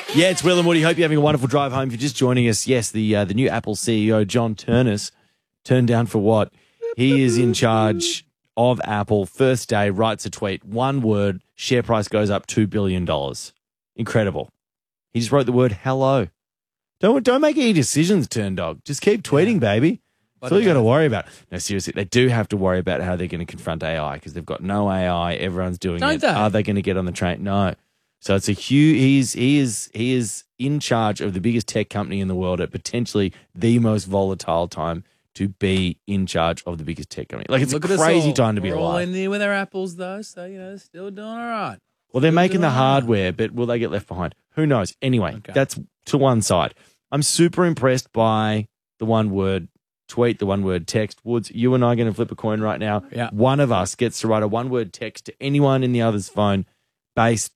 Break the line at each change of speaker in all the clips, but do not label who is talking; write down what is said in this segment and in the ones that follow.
Yeah, it's Will and Woody. Hope you're having a wonderful drive home. If you're just joining us, yes, the new Apple CEO, John Ternus, turned down for what? He is in charge of Apple. First day, writes a tweet. One word, share price goes up $2 billion. Incredible. He just wrote the word hello. Don't make any decisions, Turn Dog. Just keep tweeting, baby. That's all you got to worry about. No, seriously, they do have to worry about how they're going to confront AI because they've got no AI. Everyone's doing it. Are they going to get on the train? No. So it's a huge. He is in charge of the biggest tech company in the world at potentially the most volatile time to be in charge of the biggest tech company. Like, it's a crazy time to be alive.
We're all in there with our apples, though, so, they're still doing all right.
Well, they're making the hardware, but will they get left behind? Who knows? Anyway, that's to one side. I'm super impressed by the one-word tweet, the one-word text. Woods, you and I are going to flip a coin right now.
Yeah.
One of us gets to write a one-word text to anyone in the other's phone based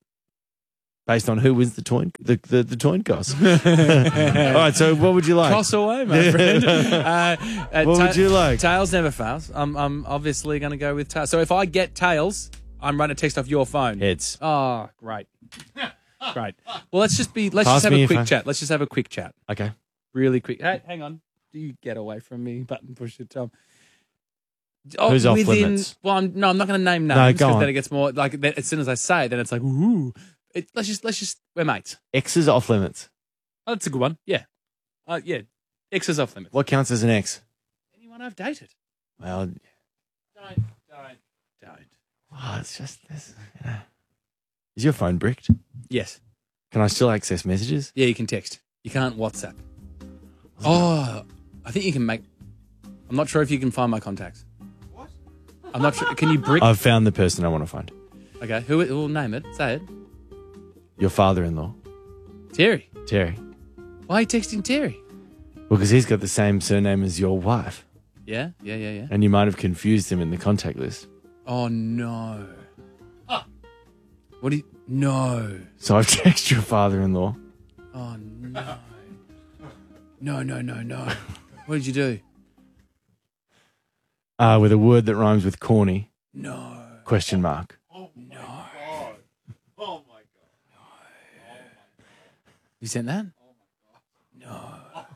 on who wins the coin toss. All right, so what would you like?
Toss away, my friend.
What would you like?
Tails never fails. I'm obviously going to go with tails. So if I get tails, I'm running a text off your phone.
Heads.
Oh, great. Great. Well, let's just have a quick chat. Let's just have a quick chat.
Okay.
Really quick. Hey, hang on. Do you get away from me? Button push it, Tom.
Who's off limits?
Well, I'm not going to name names.
No, go on.
Then it gets more like as soon as I say it, then it's like, ooh. Let's just we're mates.
X is off limits.
Oh, that's a good one. Yeah. Yeah. X is off limits.
What counts as an X?
Anyone I've dated.
Well,
Don't.
Oh, it's just this. Is your phone bricked?
Yes.
Can I still access messages?
Yeah, you can text. You can't WhatsApp. Oh, I think you can make. I'm not sure if you can find my contacts. What? I'm not sure. Can you brick?
I've found the person I want to find.
Okay. Who will name it? Say it.
Your father-in-law.
Terry.
Why
are you texting Terry?
Well, because he's got the same surname as your wife.
Yeah.
And you might have confused him in the contact list.
Oh, no. What do you... No.
So I've texted your father-in-law.
Oh, no. No. What did you do?
With a word that rhymes with corny.
No.
Question mark.
Oh, no. Oh, my God. No. You sent that? Oh, my God.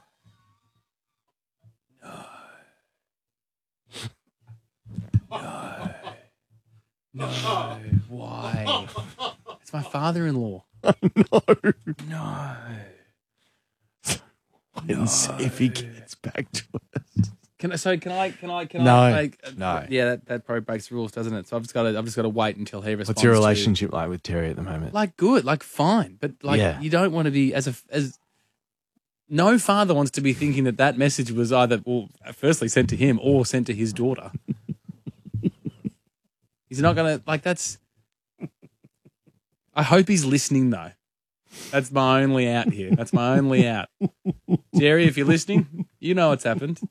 No. Why? It's my father-in-law. No.
Wait and see if he gets back to us.
Can I?
No.
Yeah, that probably breaks the rules, doesn't it? So I've just got to wait until he responds.
What's your relationship like with Terry at the moment?
Like good, like fine, but you don't want to be as no father wants to be thinking that message was either firstly sent to him or sent to his daughter. He's not gonna that's. I hope he's listening though. That's my only out here. That's my only out. Jerry, if you're listening, you know what's happened.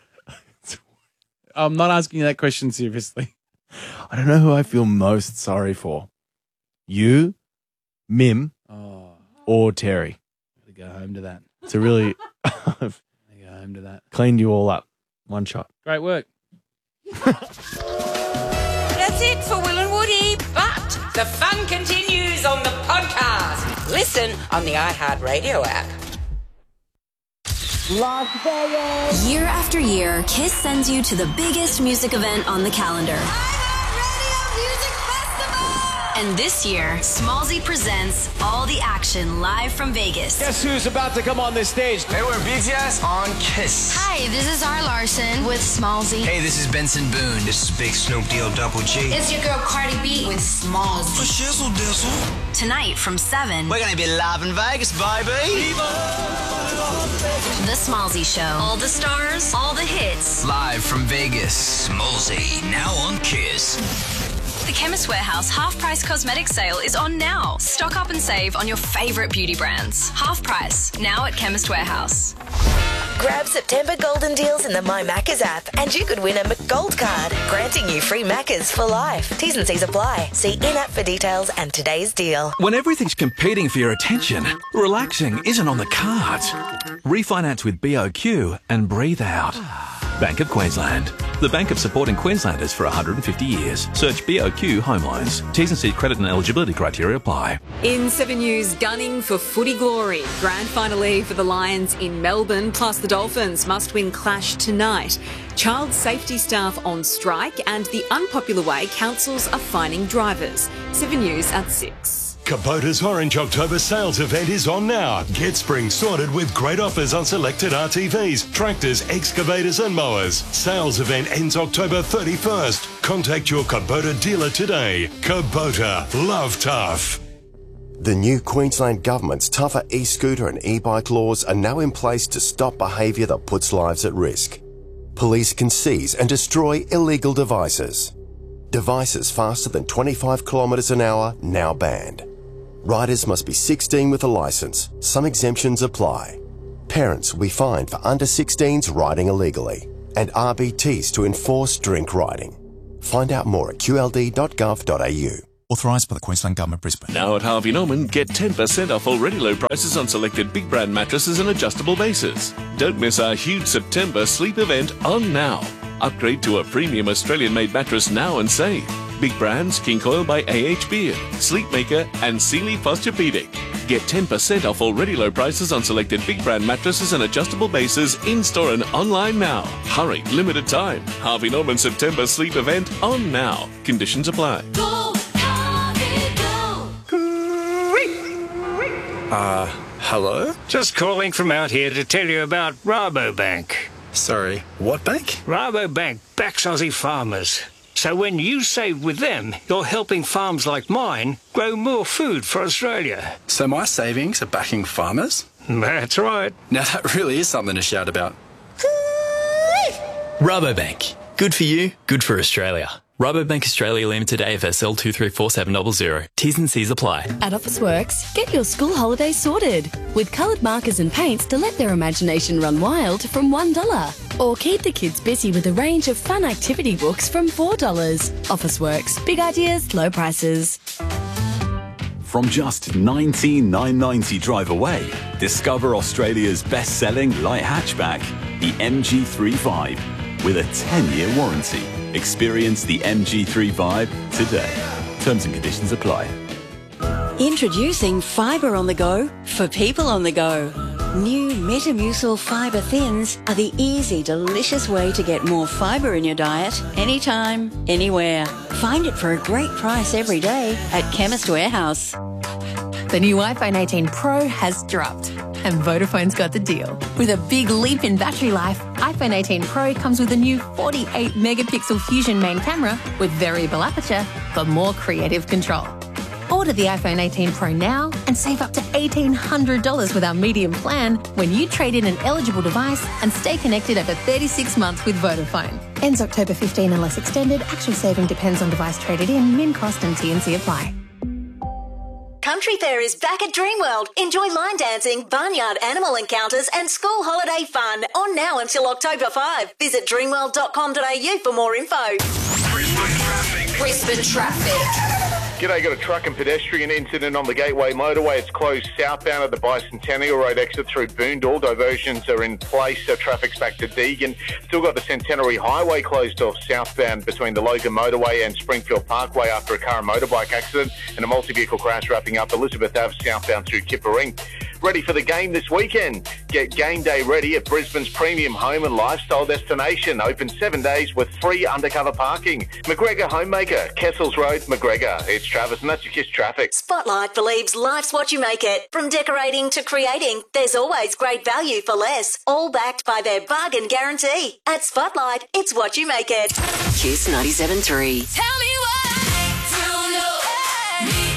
I'm not asking you that question seriously.
I don't know who I feel most sorry for. You, Mim, or Terry.
Gotta go home to that.
It's a really...
Go home to that.
Cleaned you all up. One shot.
Great work.
That's it for Will and Woody, but the fun continues on the podcast. Listen on the iHeartRadio app.
Las Vegas.
Year after year, Kiss sends you to the biggest music event on the calendar.
iHeartRadio Music Festival.
And this year, Smallzy presents all the action live from Vegas.
Guess who's about to come on this stage? Hey, we're BTS on Kiss.
Hi, this is R. Larson with Smallzy.
Hey, this is Benson Boone. This is Big Snoop Deal Double G.
It's your girl Cardi B with Smallzy.
For shizzle dizzle.
Tonight from 7.
We're gonna be live in Vegas, baby.
The Smallzy Show. All the stars, all the hits.
Live from Vegas. Smallzy, now on Kiss.
The Chemist Warehouse half-price cosmetic sale is on now. Stock up and save on your favourite beauty brands. Half price, now at Chemist Warehouse.
Grab September golden deals in the My Maccas app and you could win a McGold card, granting you free Maccas for life. T's and C's apply. See in-app for details and today's deal.
When everything's competing for your attention, relaxing isn't on the cards. Refinance with BOQ and breathe out. Bank of Queensland. The bank of supporting Queenslanders for 150 years. Search BOQ Home Loans. T's and C's credit and eligibility criteria apply.
In 7 News, gunning for footy glory. Grand finale for the Lions in Melbourne, plus the Dolphins must-win clash tonight. Child safety staff on strike and the unpopular way councils are fining drivers. 7 News at 6.
Kubota's Orange October sales event is on now. Get spring sorted with great offers on selected RTVs, tractors, excavators and mowers. Sales event ends October 31st. Contact your Kubota dealer today. Kubota, love tough.
The new Queensland Government's tougher e-scooter and e-bike laws are now in place to stop behaviour that puts lives at risk. Police can seize and destroy illegal devices. Devices faster than 25 kilometres an hour now banned. Riders must be 16 with a licence. Some exemptions apply. Parents will be fined for under 16s riding illegally. And RBTs to enforce drink riding. Find out more at qld.gov.au.
Authorised by the Queensland Government, Brisbane.
Now at Harvey Norman, get 10% off already low prices on selected big brand mattresses and adjustable bases. Don't miss our huge September sleep event on now. Upgrade to a premium Australian-made mattress now and save. Big brands, King Coil by AH Beard, Sleepmaker and Sealy Posturepedic. Get 10% off already low prices on selected big brand mattresses and adjustable bases in-store and online now. Hurry, limited time. Harvey Norman September sleep event on now. Conditions apply.
Go, Harvey, go.
Hello? Just calling from out here to tell you about Rabobank.
Sorry, what bank?
Rabobank backs Aussie farmers. So when you save with them, you're helping farms like mine grow more food for Australia.
So my savings are backing farmers?
That's right.
Now that really is something to shout about.
Rabobank. Good for you, good for Australia. Rabobank Australia Limited AFSL 234700. T's and C's apply.
At Officeworks, get your school holidays sorted with coloured markers and paints to let their imagination run wild from $1. Or keep the kids busy with a range of fun activity books from $4. Officeworks. Big ideas, low prices.
From just $19,990 drive away, discover Australia's best-selling light hatchback, the MG3 with a 10-year warranty. Experience the MG3 Vibe today. Terms and conditions apply.
Introducing Fibre on the Go for people on the go. New Metamucil Fibre Thins are the easy, delicious way to get more fibre in your diet anytime, anywhere. Find it for a great price every day at Chemist Warehouse.
The new iPhone 18 Pro has dropped, and Vodafone's got the deal. With a big leap in battery life, iPhone 18 Pro comes with a new 48-megapixel Fusion main camera with variable aperture for more creative control. Order the iPhone 18 Pro now and save up to $1,800 with our medium plan when you trade in an eligible device and stay connected over 36 months with Vodafone. Ends October 15 unless extended. Actual saving depends on device traded in. Min cost and T&C apply.
Country Fair is back at Dreamworld. Enjoy line dancing, barnyard animal encounters and school holiday fun on now until October 5. Visit dreamworld.com.au for more info.
Brisbane traffic.
G'day, got a truck and pedestrian incident on the Gateway Motorway. It's closed southbound at the Bicentennial Road exit through Boondall. Diversions are in place, so traffic's back to Deagon. Still got the Centenary Highway closed off southbound between the Logan Motorway and Springfield Parkway after a car and motorbike accident, and a multi-vehicle crash wrapping up Elizabeth Ave southbound through Kippering. Ready for the game this weekend? Get game day ready at Brisbane's premium home and lifestyle destination. Open 7 days with free undercover parking. McGregor Homemaker, Kessels Road, McGregor. It's Travis and that's your KISS traffic.
Spotlight believes life's what you make it. From decorating to creating, there's always great value for less. All backed by their bargain guarantee. At Spotlight, it's what you make it.
KISS 97.3.
Tell me what I need to know.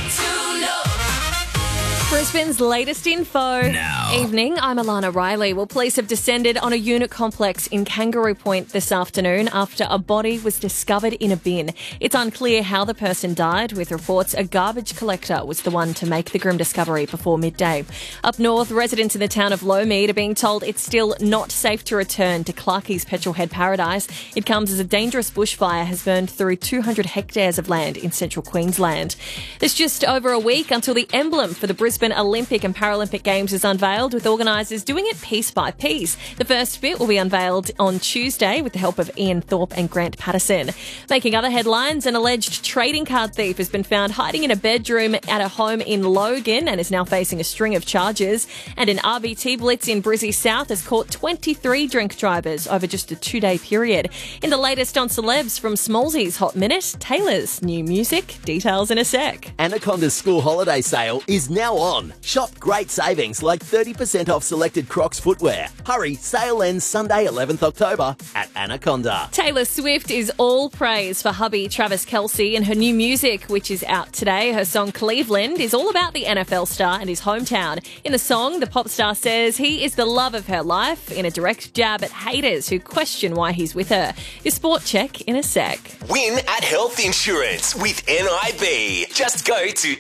Brisbane's latest info.
Now.
Evening, I'm Alana Riley. Well, police have descended on a unit complex in Kangaroo Point this afternoon after a body was discovered in a bin. It's unclear how the person died, with reports a garbage collector was the one to make the grim discovery before midday. Up north, residents in the town of Lowmead are being told it's still not safe to return to Clarkie's Petrol Head Paradise. It comes as a dangerous bushfire has burned through 200 hectares of land in central Queensland. There's just over a week until the emblem for the Brisbane
Brisbane Olympic and Paralympic Games is unveiled, with organisers doing it piece by piece. The first bit will be unveiled on Tuesday with the help of Ian Thorpe and Grant Patterson. Making other headlines, an alleged trading card thief has been found hiding in a bedroom at a home in Logan and is now facing a string of charges. And an RBT blitz in Brizzy South has caught 23 drink drivers over just a 2-day period. In the latest on celebs from Smallsy's Hot Minute, Taylor's new music. Details in a sec.
Anaconda's school holiday sale is now on. Shop great savings like 30% off selected Crocs footwear. Hurry, sale ends Sunday 11th October at Anaconda.
Taylor Swift is all praise for hubby Travis Kelce and her new music, which is out today. Her song Cleveland is all about the NFL star and his hometown. In the song, the pop star says he is the love of her life, in a direct jab at haters who question why he's with her. Your sport check in a sec.
Win at Health Insurance with NIB. Just go to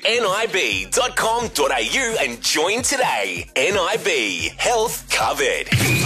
nib.com.au and join today. NIB. Health covered.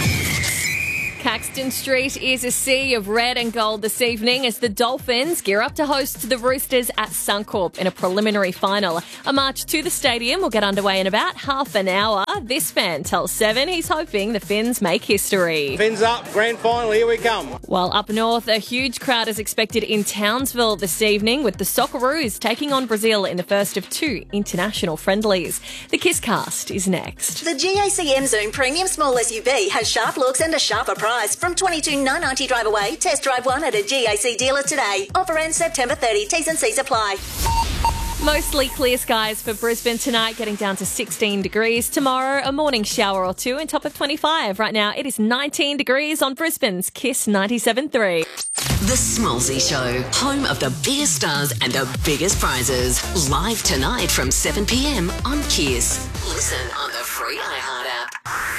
Caxton Street is a sea of red and gold this evening as the Dolphins gear up to host the Roosters at Suncorp in a preliminary final. A march to the stadium will get underway in about half an hour. This fan tells Seven he's hoping the Finns make history.
Fins up, grand final, here we come.
While up north, a huge crowd is expected in Townsville this evening, with the Socceroos taking on Brazil in the first of 2 international friendlies. The Kisscast is next.
The GAC M Zoom Premium Small SUV has sharp looks and a sharper price. From $22,990 drive away. Test drive one at a GAC dealer today. Offer ends September 30. T's and C's apply.
Mostly clear skies for Brisbane tonight, getting down to 16 degrees. Tomorrow, a morning shower or two and top of 25. Right now, it is 19 degrees on Brisbane's Kiss 97.3.
The Smallsy Show, home of the biggest stars and the biggest prizes. Live tonight from 7 p.m. on Kiss. Listen on the free iHeart app.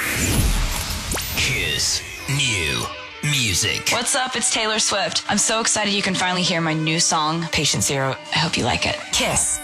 Kiss New Music.
What's up? It's Taylor Swift. I'm so excited you can finally hear my new song, Patient Zero. I hope you like it.
Kiss